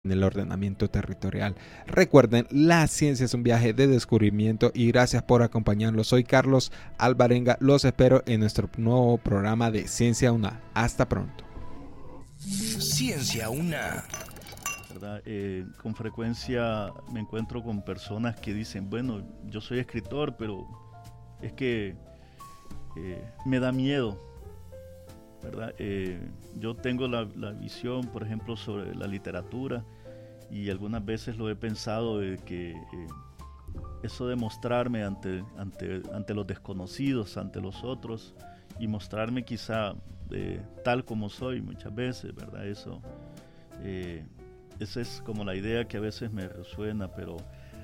en el ordenamiento territorial. Recuerden, la ciencia es un viaje de descubrimiento y gracias por acompañarnos. Soy Carlos Alvarenga, los espero en nuestro nuevo programa de Ciencia UNA. Hasta pronto. Ciencia UNA. ¿Verdad? Con frecuencia me encuentro con personas que dicen, bueno, yo soy escritor, pero es que me da miedo, ¿verdad? Yo tengo la visión, por ejemplo, sobre la literatura, y algunas veces lo he pensado de que eso de mostrarme ante los desconocidos, ante los otros, y mostrarme quizá tal como soy muchas veces, ¿verdad? Esa es como la idea que a veces me resuena, pero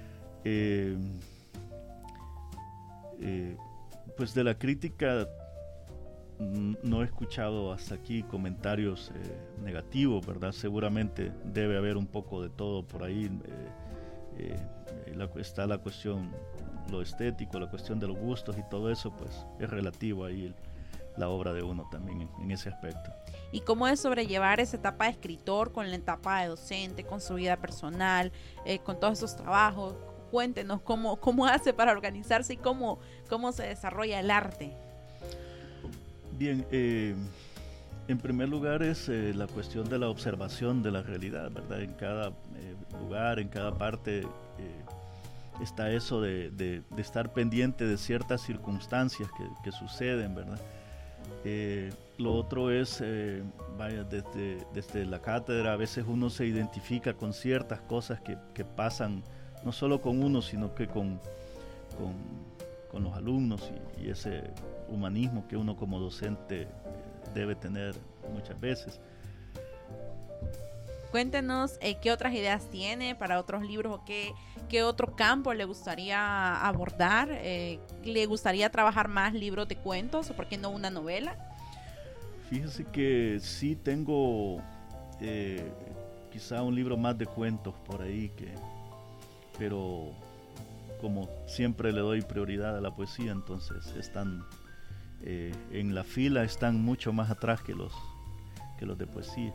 pues de la crítica no he escuchado hasta aquí comentarios negativos, ¿verdad? Seguramente debe haber un poco de todo por ahí. Está la cuestión, lo estético, la cuestión de los gustos y todo eso, pues es relativo ahí la obra de uno también en ese aspecto. ¿Y cómo es sobrellevar esa etapa de escritor con la etapa de docente, con su vida personal, con todos esos trabajos? Cuéntenos cómo hace para organizarse y cómo se desarrolla el arte. Bien, en primer lugar es la cuestión de la observación de la realidad, ¿verdad? En cada lugar, en cada parte está eso de estar pendiente de ciertas circunstancias que suceden, ¿verdad? Lo otro es, desde la cátedra a veces uno se identifica con ciertas cosas que pasan no solo con uno, sino que con los alumnos y ese humanismo que uno como docente debe tener muchas veces. Cuéntenos qué otras ideas tiene para otros libros o qué otro campo le gustaría abordar. ¿Le gustaría trabajar más libros de cuentos o por qué no una novela? Fíjese que sí tengo quizá un libro más de cuentos por ahí, pero como siempre le doy prioridad a la poesía, entonces están en la fila, están mucho más atrás que los de poesía.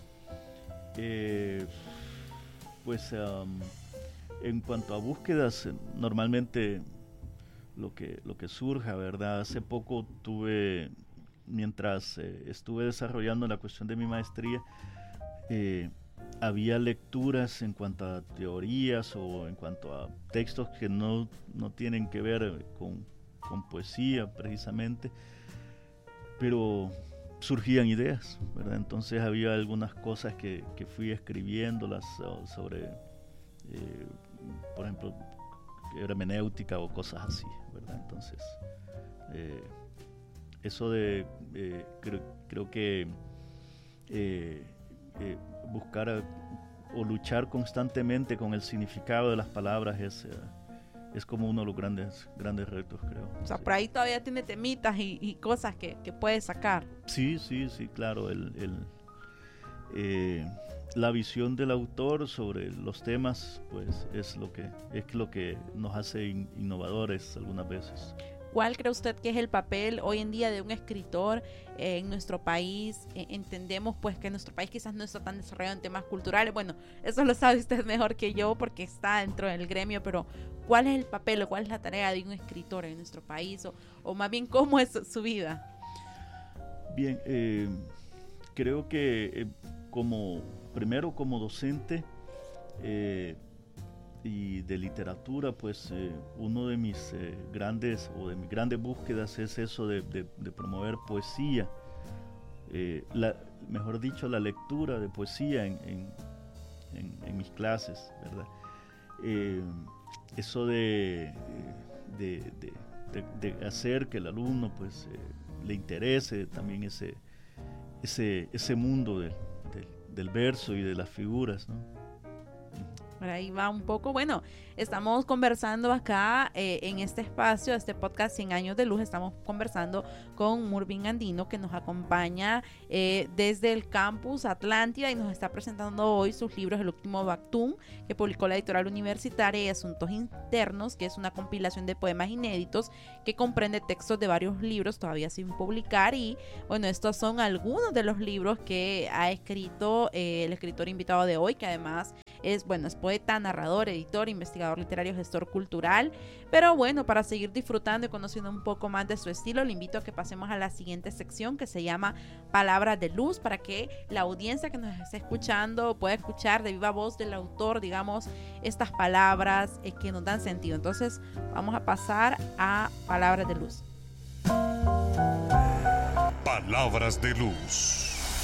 En cuanto a búsquedas, normalmente lo que surja, ¿verdad? Hace poco mientras estuve desarrollando la cuestión de mi maestría, había lecturas en cuanto a teorías o en cuanto a textos que no tienen que ver con poesía precisamente, pero surgían ideas, ¿verdad? Entonces había algunas cosas que fui escribiéndolas sobre, por ejemplo, hermenéutica o cosas así, ¿verdad? Entonces, eso de, creo que buscar o luchar constantemente con el significado de las palabras es como uno de los grandes retos, creo. O sea, sí. Por ahí todavía tiene temitas y cosas que puede sacar. Sí, claro. La visión del autor sobre los temas, pues, es lo que nos hace innovadores algunas veces. ¿Cuál cree usted que es el papel hoy en día de un escritor en nuestro país? Entendemos pues que nuestro país quizás no está tan desarrollado en temas culturales. Bueno, eso lo sabe usted mejor que yo porque está dentro del gremio, pero ¿cuál es el papel o cuál es la tarea de un escritor en nuestro país? O más bien, ¿cómo es su vida? Bien, creo que primero como docente y de literatura, pues uno de mis grandes búsquedas es eso de promover poesía, mejor dicho, la lectura de poesía en mis clases, ¿verdad? Eso de hacer que el alumno pues le interese también ese mundo del verso y de las figuras, ¿no? Por ahí va un poco. Bueno, estamos conversando acá en este espacio, este podcast 100 años de luz. Estamos conversando con Murvin Andino, que nos acompaña desde el campus Atlántida y nos está presentando hoy sus libros El último Bactún, que publicó la editorial universitaria, y Asuntos Internos, que es una compilación de poemas inéditos que comprende textos de varios libros todavía sin publicar. Y bueno, estos son algunos de los libros que ha escrito el escritor invitado de hoy, que además es poeta, narrador, editor, investigador literario, gestor cultural. Pero bueno, para seguir disfrutando y conociendo un poco más de su estilo, le invito a que pasemos a la siguiente sección, que se llama Palabras de Luz, para que la audiencia que nos esté escuchando pueda escuchar de viva voz del autor, digamos, estas palabras que nos dan sentido. Entonces vamos a pasar a Palabras de Luz. Palabras de Luz.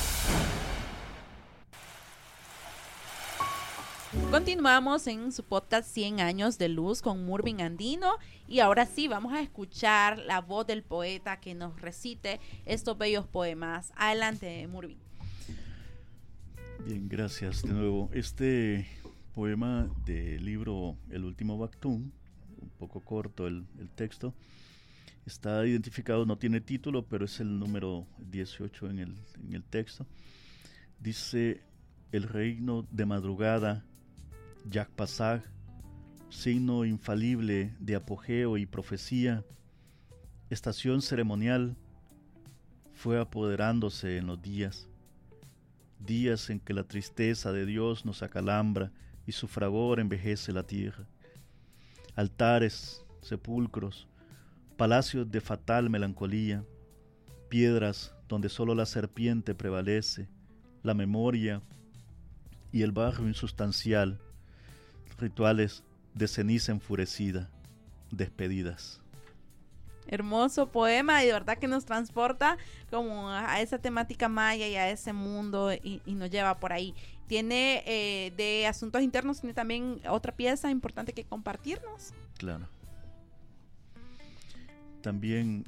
Continuamos en su podcast 100 años de luz con Murvin Andino, y ahora sí vamos a escuchar la voz del poeta que nos recite estos bellos poemas. Adelante, Murvin. Bien, gracias de nuevo. Este poema del libro El último Bactún, un poco corto el texto, está identificado, no tiene título, pero es el número 18 en el texto. Dice: el reino de madrugada, Yagpasag, signo infalible de apogeo y profecía, estación ceremonial, fue apoderándose en los días en que la tristeza de Dios nos acalambra y su fragor envejece la tierra. Altares, sepulcros, palacios de fatal melancolía, piedras donde solo la serpiente prevalece, la memoria y el barro insustancial, rituales de ceniza enfurecida, despedidas. Hermoso poema, y de verdad que nos transporta como a esa temática maya y a ese mundo, y nos lleva por ahí. Tiene de Asuntos Internos, tiene también otra pieza importante que compartirnos. Claro. También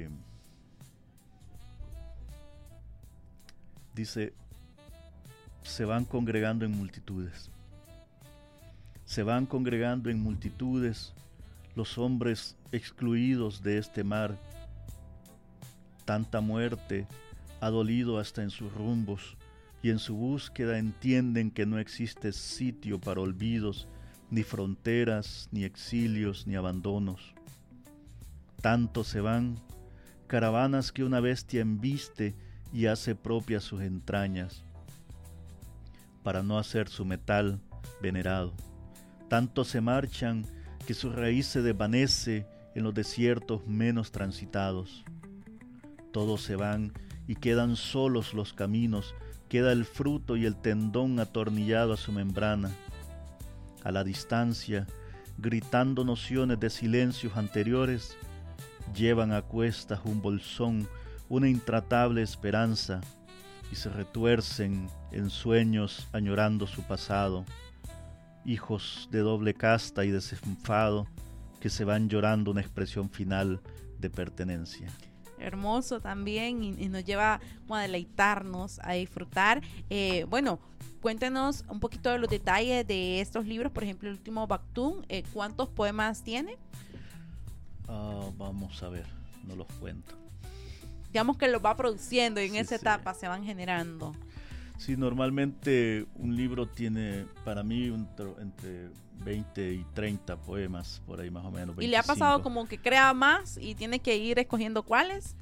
dice: se van congregando en multitudes. Se van congregando en multitudes los hombres excluidos de este mar. Tanta muerte ha dolido hasta en sus rumbos, y en su búsqueda entienden que no existe sitio para olvidos, ni fronteras, ni exilios, ni abandonos. Tanto se van, caravanas que una bestia embiste y hace propias sus entrañas, para no hacer su metal venerado. Tanto se marchan que su raíz se desvanece en los desiertos menos transitados. Todos se van y quedan solos los caminos, queda el fruto y el tendón atornillado a su membrana. A la distancia, gritando nociones de silencios anteriores, llevan a cuestas un bolsón, una intratable esperanza, y se retuercen en sueños añorando su pasado. Hijos de doble casta y desenfado, que se van llorando una expresión final de pertenencia. Hermoso también, y nos lleva como a deleitarnos, a disfrutar. Bueno, cuéntenos un poquito de los detalles de estos libros. Por ejemplo, El último Bactún, ¿cuántos poemas tiene? Vamos a ver, no los cuento. Digamos que los va produciendo y en Sí, esa sí. etapa se van generando. Sí, normalmente un libro tiene, para mí, entre 20 y 30 poemas, por ahí más o menos. 25. ¿Y le ha pasado como que crea más y tiene que ir escogiendo cuáles?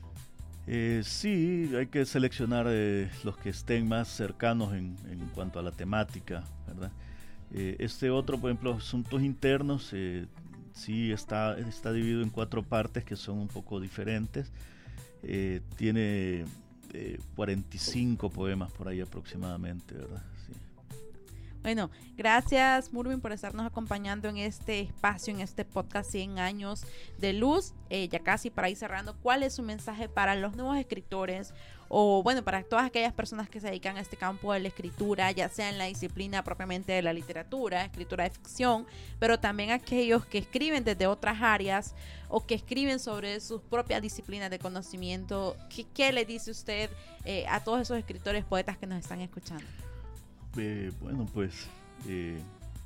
Sí, hay que seleccionar los que estén más cercanos en cuanto a la temática, ¿verdad? Este otro, por ejemplo, Asuntos Internos, sí está dividido en 4 partes que son un poco diferentes. Tiene 45 poemas por ahí aproximadamente, ¿verdad? Sí. Bueno, gracias Murvin por estarnos acompañando en este espacio, en este podcast 100 años de luz. Ya casi para ir cerrando, ¿cuál es su mensaje para los nuevos escritores o bueno, para todas aquellas personas que se dedican a este campo de la escritura, ya sea en la disciplina propiamente de la literatura, escritura de ficción, pero también aquellos que escriben desde otras áreas o que escriben sobre sus propias disciplinas de conocimiento? ¿Qué le dice usted a todos esos escritores, poetas que nos están escuchando? Bueno, pues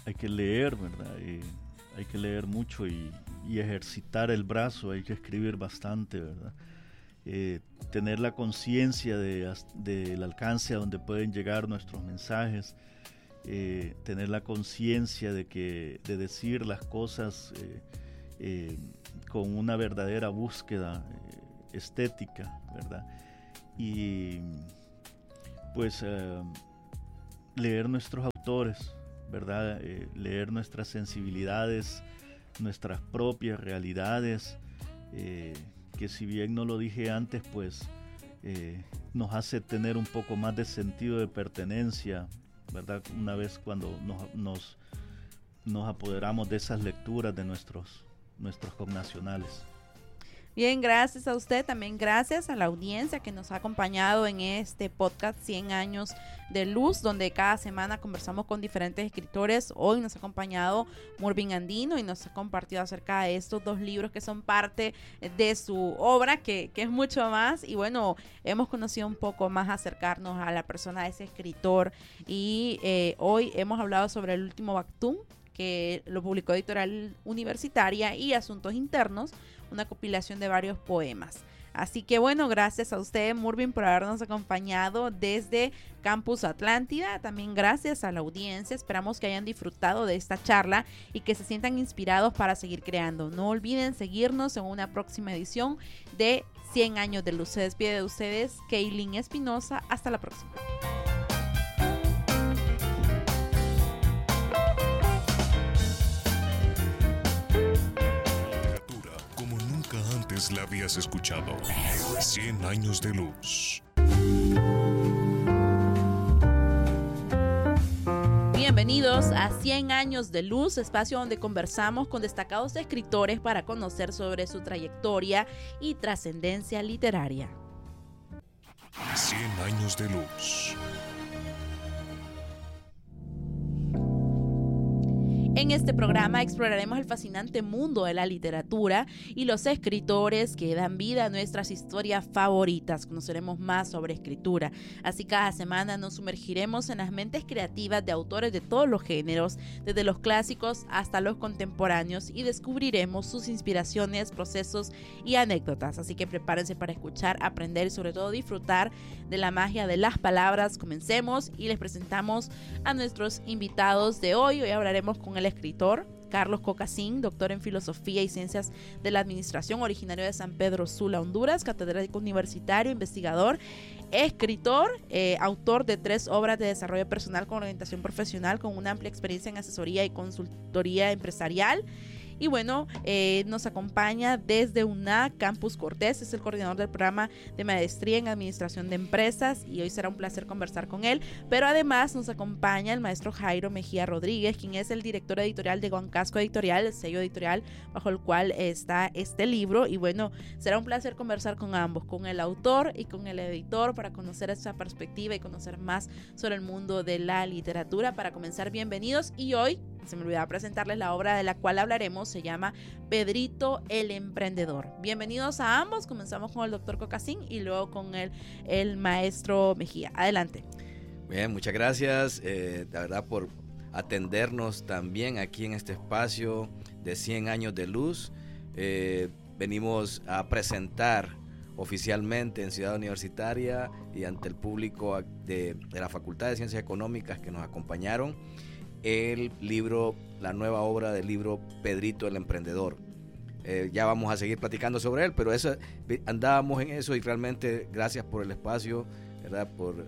hay que leer, ¿verdad? Hay que leer mucho y ejercitar el brazo, hay que escribir bastante, ¿verdad? Tener la conciencia del alcance a donde pueden llegar nuestros mensajes, tener la conciencia de decir las cosas con una verdadera búsqueda estética, ¿verdad? Y pues leer nuestros autores, ¿verdad? Leer nuestras sensibilidades, nuestras propias realidades, que si bien no lo dije antes, pues nos hace tener un poco más de sentido de pertenencia, ¿verdad? Una vez cuando nos apoderamos de esas lecturas de nuestros connacionales. Bien, gracias a usted, también gracias a la audiencia que nos ha acompañado en este podcast 100 años de luz, donde cada semana conversamos con diferentes escritores. Hoy nos ha acompañado Murvin Andino y nos ha compartido acerca de estos 2 libros que son parte de su obra, que es mucho más. Y bueno, hemos conocido un poco más, acercarnos a la persona de ese escritor. Y hoy hemos hablado sobre el último Bactún, que lo publicó Editorial Universitaria, y Asuntos Internos, una compilación de varios poemas. Así que bueno, gracias a usted, Murvin, por habernos acompañado desde Campus Atlántida. También gracias a la audiencia. Esperamos que hayan disfrutado de esta charla y que se sientan inspirados para seguir creando. No olviden seguirnos en una próxima edición de 100 años de luz. Se despide de ustedes Kaylin Espinosa. Hasta la próxima. La habías escuchado. 100 años de luz. Bienvenidos a 100 años de luz, espacio donde conversamos con destacados escritores para conocer sobre su trayectoria y trascendencia literaria. 100 años de luz. En este programa exploraremos el fascinante mundo de la literatura y los escritores que dan vida a nuestras historias favoritas. Conoceremos más sobre escritura. Así cada semana nos sumergiremos en las mentes creativas de autores de todos los géneros, desde los clásicos hasta los contemporáneos, y descubriremos sus inspiraciones, procesos y anécdotas. Así que prepárense para escuchar, aprender y sobre todo disfrutar de la magia de las palabras. Comencemos y les presentamos a nuestros invitados de hoy. Hoy hablaremos con el escritor Carlos Cocasín, doctor en Filosofía y Ciencias de la Administración, originario de San Pedro Sula, Honduras, catedrático universitario, investigador, escritor, autor de 3 obras de desarrollo personal con orientación profesional, con una amplia experiencia en asesoría y consultoría empresarial. Y bueno, nos acompaña desde UNAC Campus Cortés, es el coordinador del programa de maestría en administración de empresas, y hoy será un placer conversar con él. Pero además nos acompaña el maestro Jairo Mejía Rodríguez, quien es el director editorial de Huancasco Editorial, el sello editorial bajo el cual está este libro. Y bueno, será un placer conversar con ambos, con el autor y con el editor, para conocer esa perspectiva y conocer más sobre el mundo de la literatura. Para comenzar, bienvenidos. Y hoy se me olvidaba presentarles la obra de la cual hablaremos. Se llama Pedrito el Emprendedor. Bienvenidos a ambos. Comenzamos con el doctor Cocasín y luego con el maestro Mejía. Adelante. Bien, muchas gracias, la verdad, por atendernos también aquí en este espacio de 100 años de luz. Venimos a presentar oficialmente en Ciudad Universitaria y ante el público de la Facultad de Ciencias Económicas que nos acompañaron, el libro, la nueva obra del libro Pedrito el Emprendedor. Ya vamos a seguir platicando sobre él, pero eso, andábamos en eso, y realmente gracias por el espacio, ¿verdad? Por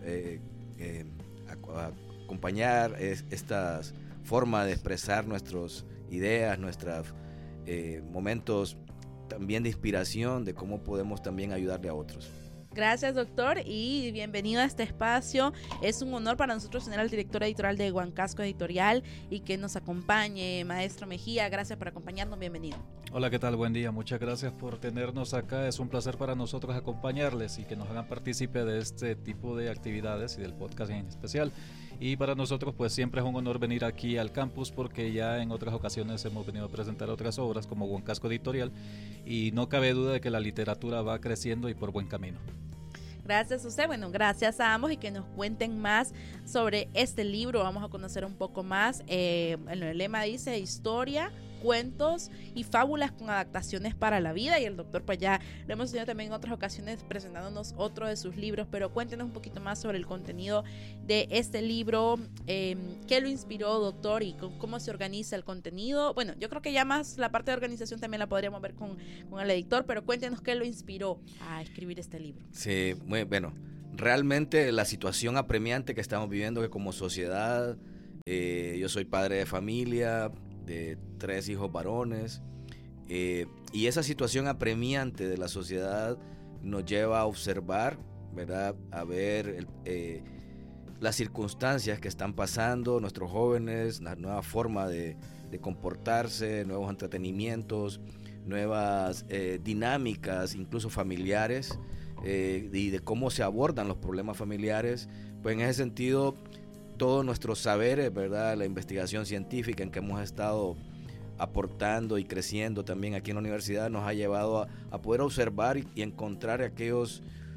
acompañar esta forma de expresar nuestras ideas, nuestros momentos también de inspiración, de cómo podemos también ayudarle a otros. Gracias, doctor, y bienvenido a este espacio. Es un honor para nosotros tener al director editorial de Huancasco Editorial y que nos acompañe, maestro Mejía. Gracias por acompañarnos, bienvenido. Hola, ¿qué tal? Buen día, muchas gracias por tenernos acá. Es un placer para nosotros acompañarles y que nos hagan partícipe de este tipo de actividades y del podcast en especial. Y para nosotros pues siempre es un honor venir aquí al campus, porque ya en otras ocasiones hemos venido a presentar otras obras como Huancasco Editorial, y no cabe duda de que la literatura va creciendo y por buen camino. Gracias a usted, bueno, gracias a ambos y que nos cuenten más sobre este libro. Vamos a conocer un poco más. El lema dice historia, cuentos y fábulas con adaptaciones para la vida, y el doctor pues ya lo hemos tenido también en otras ocasiones presentándonos otro de sus libros, pero cuéntenos un poquito más sobre el contenido de este libro, qué lo inspiró, doctor, y cómo se organiza el contenido. Bueno, yo creo que ya más la parte de organización también la podríamos ver con el editor, pero cuéntenos qué lo inspiró a escribir este libro. Sí, muy bueno. Realmente la situación apremiante que estamos viviendo, que como sociedad, yo soy padre de familia, de 3 hijos varones, y esa situación apremiante de la sociedad nos lleva a observar, ¿verdad? A ver las circunstancias que están pasando nuestros jóvenes, la nueva forma de comportarse, nuevos entretenimientos, nuevas dinámicas, incluso familiares, y de cómo se abordan los problemas familiares. Pues en ese sentido, todos nuestros saberes, ¿verdad? La investigación científica en que hemos estado aportando y creciendo también aquí en la universidad nos ha llevado a poder observar y encontrar aquellos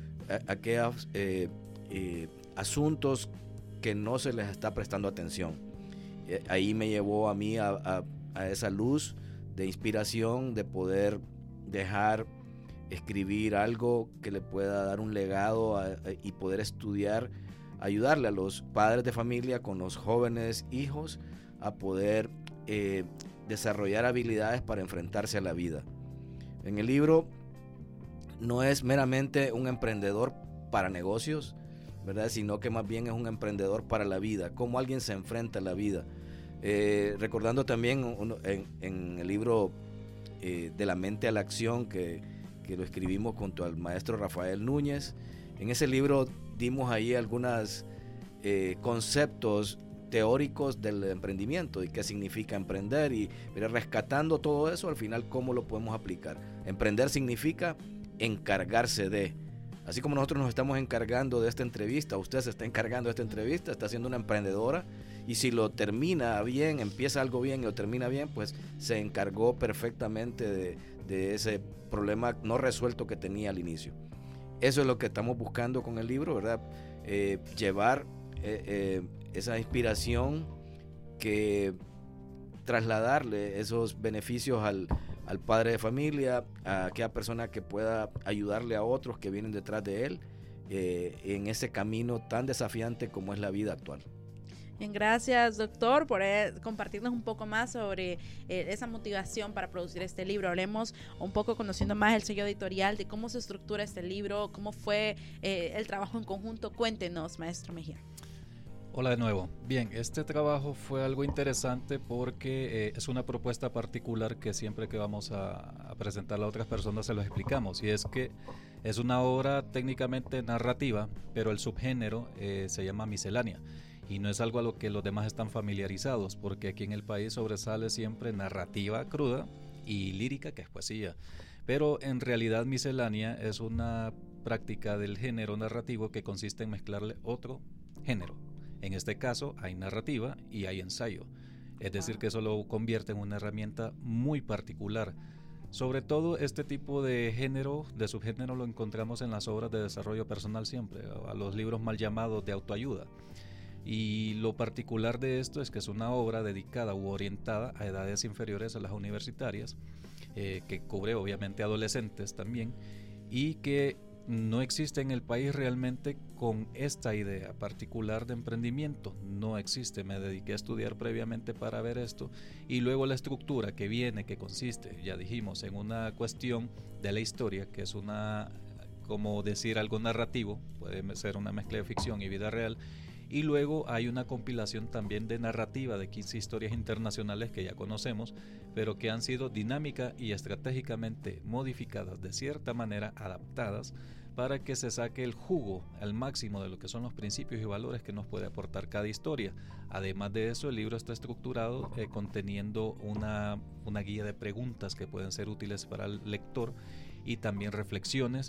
asuntos que no se les está prestando atención. Ahí me llevó a mí a esa luz de inspiración, de poder escribir algo que le pueda dar un legado y poder estudiar, ayudarle a los padres de familia con los jóvenes hijos a poder desarrollar habilidades para enfrentarse a la vida. En el libro no es meramente un emprendedor para negocios, ¿verdad? Sino que más bien es un emprendedor para la vida, cómo alguien se enfrenta a la vida. Recordando también en el libro De la mente a la acción, que lo escribimos junto al maestro Rafael Núñez. En ese libro dimos ahí algunos conceptos teóricos del emprendimiento y qué significa emprender, y rescatando todo eso, al final cómo lo podemos aplicar. Emprender significa encargarse de, así como nosotros nos estamos encargando de esta entrevista, usted se está encargando de esta entrevista, está siendo una emprendedora, y si lo termina bien, empieza algo bien y lo termina bien, pues se encargó perfectamente de ese problema no resuelto que tenía al inicio. Eso es lo que estamos buscando con el libro, ¿verdad? Llevar esa inspiración, que trasladarle esos beneficios al padre de familia, a aquella persona que pueda ayudarle a otros que vienen detrás de él en ese camino tan desafiante como es la vida actual. Bien, gracias, doctor, por compartirnos un poco más sobre esa motivación para producir este libro. Hablemos un poco, conociendo más el sello editorial, de cómo se estructura este libro, cómo fue el trabajo en conjunto. Cuéntenos, maestro Mejía. Hola de nuevo. Bien, este trabajo fue algo interesante porque es una propuesta particular que siempre que vamos a presentarla a otras personas se lo explicamos, y es que es una obra técnicamente narrativa, pero el subgénero se llama miscelánea. Y no es algo a lo que los demás están familiarizados, porque aquí en el país sobresale siempre narrativa cruda y lírica, que es poesía. Pero en realidad miscelánea es una práctica del género narrativo que consiste en mezclarle otro género. En este caso hay narrativa y hay ensayo. Es decir, que eso lo convierte en una herramienta muy particular. Sobre todo este tipo de género, de subgénero, lo encontramos en las obras de desarrollo personal siempre, a los libros mal llamados de autoayuda. Y lo particular de esto es que es una obra dedicada u orientada a edades inferiores a las universitarias, que cubre obviamente adolescentes también, y que no existe en el país realmente con esta idea particular de emprendimiento. No existe. Me dediqué a estudiar previamente para ver esto, y luego la estructura que viene, que consiste, ya dijimos, en una cuestión de la historia, que es como decir algo narrativo, puede ser una mezcla de ficción y vida real. Y luego hay una compilación también de narrativa de 15 historias internacionales que ya conocemos, pero que han sido dinámica y estratégicamente modificadas, de cierta manera adaptadas, para que se saque el jugo al máximo de lo que son los principios y valores que nos puede aportar cada historia. Además de eso, el libro está estructurado conteniendo una guía de preguntas que pueden ser útiles para el lector, y también reflexiones,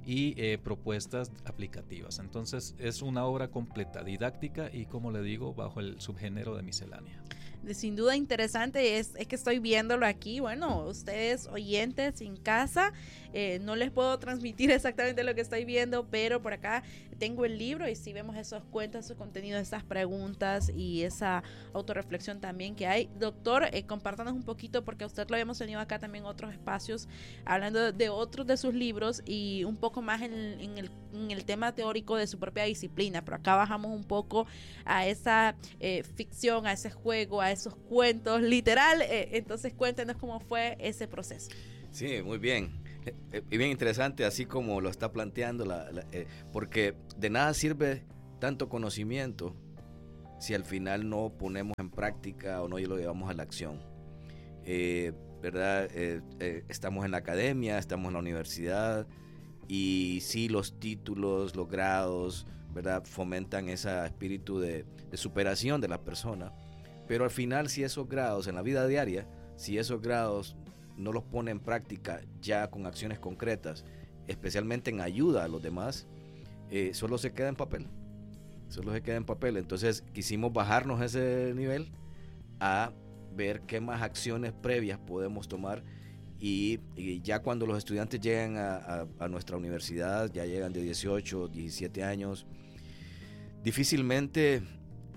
y propuestas aplicativas. Entonces es una obra completa, didáctica y, como le digo, bajo el subgénero de miscelánea. Sin duda interesante, es que estoy viéndolo aquí. Bueno, ustedes oyentes en casa, no les puedo transmitir exactamente lo que estoy viendo, pero por acá tengo el libro y sí vemos esos cuentos, su contenido, esas preguntas y esa autorreflexión también que hay. Doctor, compártanos un poquito, porque a usted lo habíamos tenido acá también en otros espacios, hablando de otros de sus libros y un poco más en el tema teórico de su propia disciplina, pero acá bajamos un poco a esa ficción, a ese juego, a esos cuentos literal. Entonces cuéntenos cómo fue ese proceso. Sí, muy bien. Y bien interesante, así como lo está planteando, porque de nada sirve tanto conocimiento si al final no ponemos en práctica o no lo llevamos a la acción. ¿Verdad? Estamos en la academia, estamos en la universidad, y sí, los títulos, los grados, ¿verdad?, fomentan ese espíritu de superación de la persona, pero al final, si esos grados en la vida diaria, si esos grados no los pone en práctica ya con acciones concretas, especialmente en ayuda a los demás, solo se queda en papel. Entonces quisimos bajarnos ese nivel a ver qué más acciones previas podemos tomar, y ya cuando los estudiantes llegan a nuestra universidad, ya llegan de 18, 17 años, difícilmente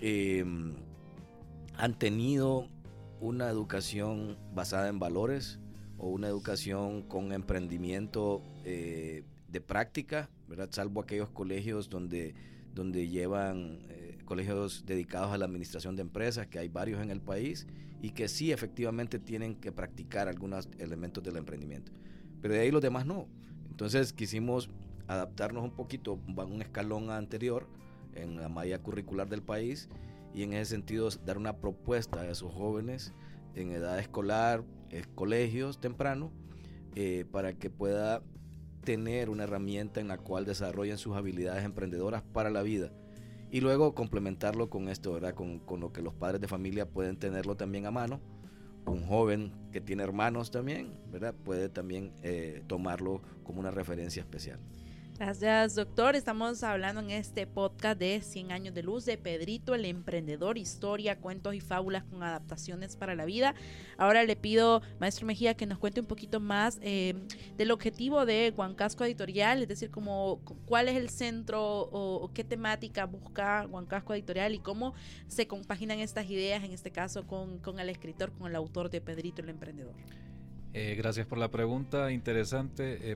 han tenido una educación basada en valores o una educación con emprendimiento de práctica, ¿verdad? Salvo aquellos colegios donde llevan colegios dedicados a la administración de empresas, que hay varios en el país y que sí efectivamente tienen que practicar algunos elementos del emprendimiento, pero de ahí los demás no. Entonces quisimos adaptarnos un poquito, un escalón anterior en la malla curricular del país, y en ese sentido dar una propuesta a esos jóvenes en edad escolar, colegios temprano, para que pueda tener una herramienta en la cual desarrollen sus habilidades emprendedoras para la vida, y luego complementarlo con esto, ¿verdad?, con lo que los padres de familia pueden tenerlo también a mano. Un joven que tiene hermanos también, ¿verdad?, puede también tomarlo como una referencia especial. Gracias, doctor. Estamos hablando en este podcast de 100 años de luz de Pedrito el Emprendedor, historia, cuentos y fábulas con adaptaciones para la vida. Ahora le pido, maestro Mejía, que nos cuente un poquito más del objetivo de Huancasco Editorial, es decir, como cuál es el centro o qué temática busca Huancasco Editorial y cómo se compaginan estas ideas, en este caso con el escritor, con el autor de Pedrito el Emprendedor. Gracias por la pregunta, interesante.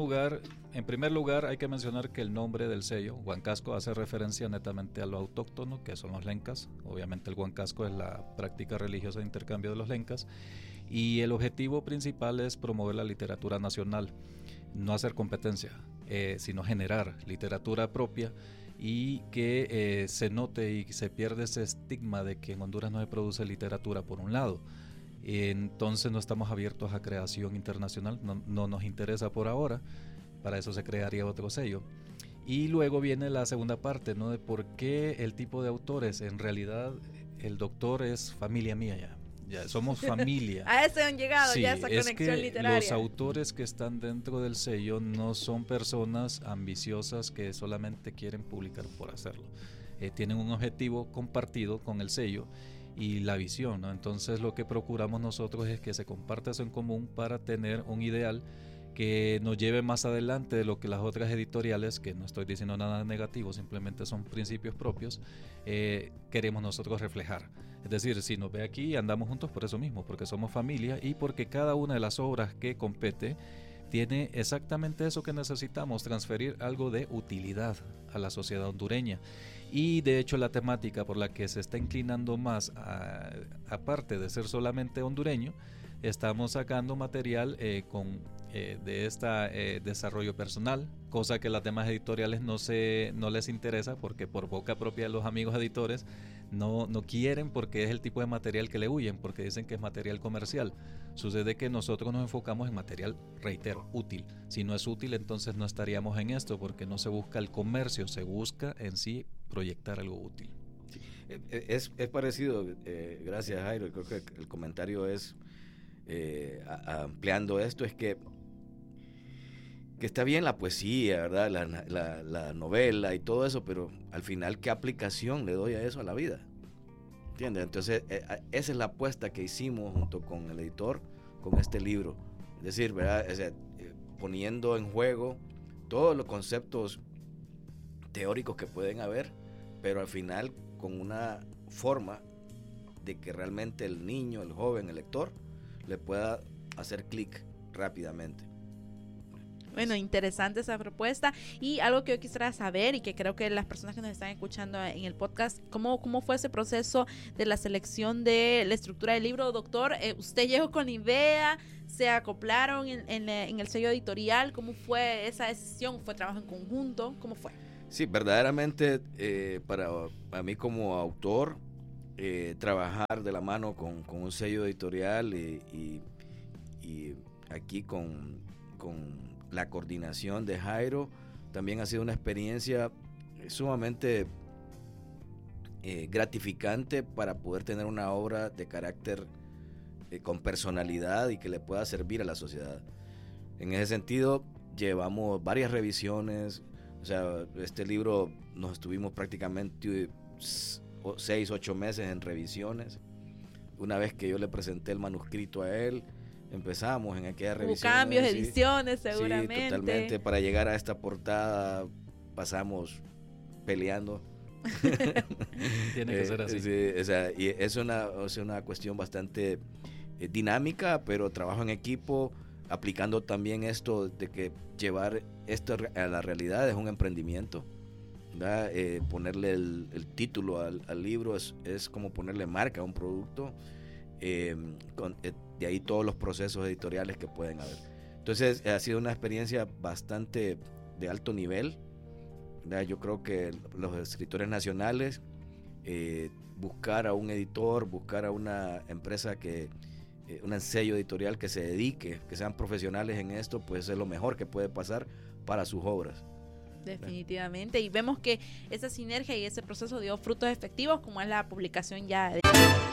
En primer lugar, hay que mencionar que el nombre del sello, Huancasco, hace referencia netamente a lo autóctono, que son los lencas. Obviamente el Huancasco es la práctica religiosa de intercambio de los lencas, y el objetivo principal es promover la literatura nacional, no hacer competencia, sino generar literatura propia, y que se note y se pierde ese estigma de que en Honduras no se produce literatura, por un lado. Entonces no estamos abiertos a creación internacional, no nos interesa por ahora, para eso se crearía otro sello. Y luego viene la segunda parte, ¿no?, de por qué el tipo de autores. En realidad el doctor es familia mía, ya somos familia. A ese han llegado, sí, ya esa conexión literaria. Los autores que están dentro del sello no son personas ambiciosas que solamente quieren publicar por hacerlo. Tienen un objetivo compartido con el sello y la visión, ¿no? Entonces lo que procuramos nosotros es que se comparta eso en común para tener un ideal que nos lleve más adelante de lo que las otras editoriales, que no estoy diciendo nada negativo, simplemente son principios propios, queremos nosotros reflejar. Es decir, si nos ve aquí, andamos juntos por eso mismo, porque somos familia y porque cada una de las obras que compete tiene exactamente eso que necesitamos, transferir algo de utilidad a la sociedad hondureña. Y de hecho la temática por la que se está inclinando más, aparte de ser solamente hondureño, estamos sacando material de este desarrollo personal, cosa que las demás editoriales no les interesa, porque por boca propia de los amigos editores no quieren, porque es el tipo de material que le huyen, porque dicen que es material comercial. Sucede que nosotros nos enfocamos en material, reitero, útil. Si no es útil, entonces no estaríamos en esto, porque no se busca el comercio, se busca en sí proyectar algo útil. Sí. Es parecido, gracias Jairo, creo que el comentario es ampliando esto, es que que está bien la poesía, ¿verdad? La novela y todo eso, pero al final, ¿qué aplicación le doy a eso a la vida? ¿Entiendes? Entonces, esa es la apuesta que hicimos junto con el editor, con este libro. Es decir, ¿verdad? O sea, poniendo en juego todos los conceptos teóricos que pueden haber, pero al final con una forma de que realmente el niño, el joven, el lector, le pueda hacer clic rápidamente. Bueno, interesante esa propuesta. Y algo que yo quisiera saber, y que creo que las personas que nos están escuchando en el podcast, ¿cómo fue ese proceso de la selección de la estructura del libro, doctor? ¿Usted llegó con la se acoplaron en el sello editorial? ¿Cómo fue esa decisión? ¿Fue trabajo en conjunto? ¿Cómo fue? Sí, verdaderamente para mí como autor, trabajar de la mano con un sello editorial y aquí con la coordinación de Jairo también ha sido una experiencia sumamente gratificante para poder tener una obra de carácter con personalidad y que le pueda servir a la sociedad. En ese sentido, llevamos varias revisiones. O sea, este libro nos estuvimos prácticamente 6-8 meses en revisiones. Una vez que yo le presenté el manuscrito a él, empezamos en aquella revisión. Hubo cambios, ediciones, seguramente. Sí, totalmente. Para llegar a esta portada pasamos peleando. Tiene que ser así. Sí, o sea, y es una cuestión bastante dinámica, pero trabajo en equipo, aplicando también esto de que llevar esto a la realidad es un emprendimiento, ¿verdad? Ponerle el título al libro es como ponerle marca a un producto, de ahí todos los procesos editoriales que pueden haber. Entonces ha sido una experiencia bastante de alto nivel, ¿verdad? Yo creo que los escritores nacionales, buscar a un editor, buscar a una empresa un sello editorial que se dedique, que sean profesionales en esto, pues es lo mejor que puede pasar para sus obras. Definitivamente, y vemos que esa sinergia y ese proceso dio frutos efectivos, como es la publicación ya de...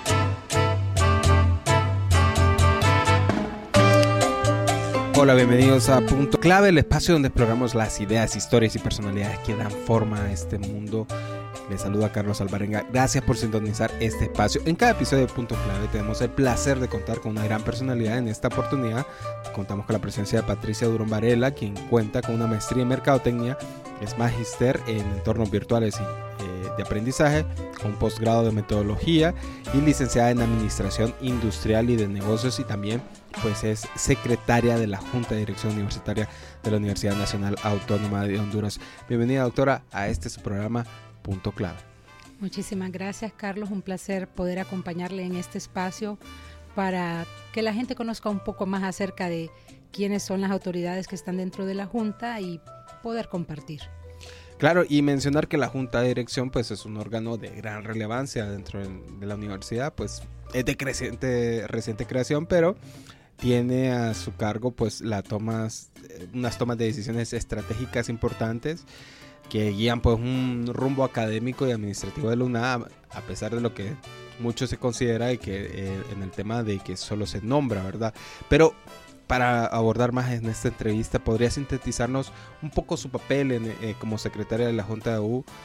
Hola, bienvenidos a Punto Clave, el espacio donde exploramos las ideas, historias y personalidades que dan forma a este mundo. Les saluda Carlos Alvarenga. Gracias por sintonizar este espacio. En cada episodio de Punto Clave tenemos el placer de contar con una gran personalidad. En esta oportunidad contamos con la presencia de Patricia Durón Varela, quien cuenta con una maestría en mercadotecnia, es magíster en entornos virtuales y de aprendizaje, con un posgrado de metodología y licenciada en administración industrial y de negocios, y también pues es secretaria de la Junta de Dirección Universitaria de la Universidad Nacional Autónoma de Honduras. Bienvenida, doctora, a este su programa Punto Clave. Muchísimas gracias, Carlos. Un placer poder acompañarle en este espacio para que la gente conozca un poco más acerca de quiénes son las autoridades que están dentro de la Junta y poder compartir. Claro, y mencionar que la Junta de Dirección pues es un órgano de gran relevancia dentro de la universidad, pues es de reciente creación, pero tiene a su cargo pues unas tomas de decisiones estratégicas importantes que guían pues un rumbo académico y administrativo de la UNAM, a pesar de lo que mucho se considera y que en el tema de que solo se nombra, ¿verdad? Pero para abordar más en esta entrevista, ¿podría sintetizarnos un poco su papel como secretaria de la Junta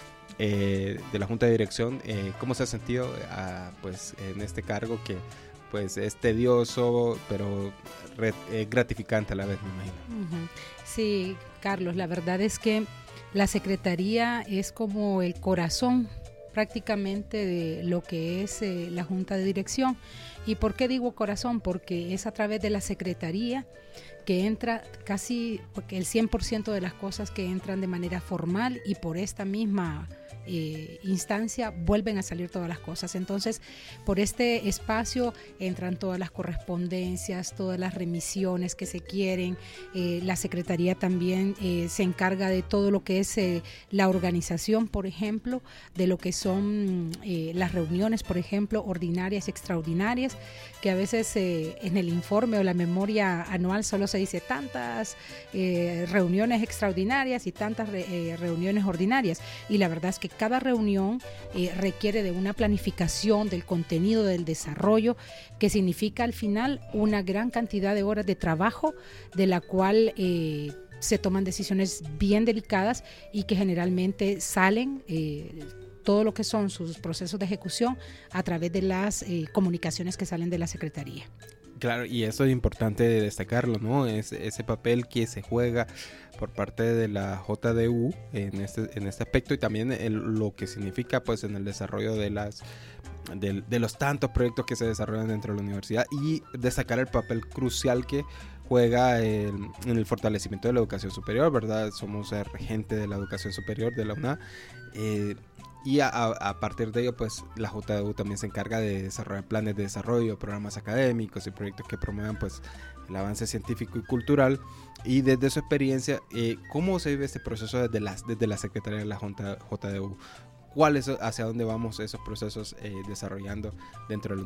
de la Junta de Dirección? ¿Cómo se ha sentido pues en este cargo que pues es tedioso, pero gratificante a la vez, me imagino? Uh-huh. Sí, Carlos, la verdad es que la Secretaría es como el corazón prácticamente de lo que es la Junta de Dirección. ¿Y por qué digo corazón? Porque es a través de la Secretaría que entra casi el 100% de las cosas que entran de manera formal, y por esta misma instancia vuelven a salir todas las cosas. Entonces, por este espacio entran todas las correspondencias, todas las remisiones que se quieren. La Secretaría también se encarga de todo lo que es la organización, por ejemplo, de lo que son las reuniones, por ejemplo, ordinarias y extraordinarias, que a veces en el informe o la memoria anual solo se dice tantas reuniones extraordinarias y tantas reuniones ordinarias, y la verdad es que cada reunión requiere de una planificación del contenido, del desarrollo, que significa al final una gran cantidad de horas de trabajo, de la cual se toman decisiones bien delicadas y que generalmente salen todo lo que son sus procesos de ejecución a través de las comunicaciones que salen de la Secretaría. Claro, y eso es importante destacarlo, ¿no? Ese papel que se juega por parte de la JDU en este aspecto, y también lo que significa pues en el desarrollo de los tantos proyectos que se desarrollan dentro de la universidad, y destacar el papel crucial que juega en el fortalecimiento de la educación superior, ¿verdad? Somos el regente de la educación superior de la UNA, y a partir de ello pues la JDU también se encarga de desarrollar planes de desarrollo, programas académicos y proyectos que promuevan pues el avance científico y cultural. Y desde su experiencia, ¿cómo se vive este proceso desde la Secretaría de la JDU? ¿Hacia dónde vamos esos procesos desarrollando dentro de la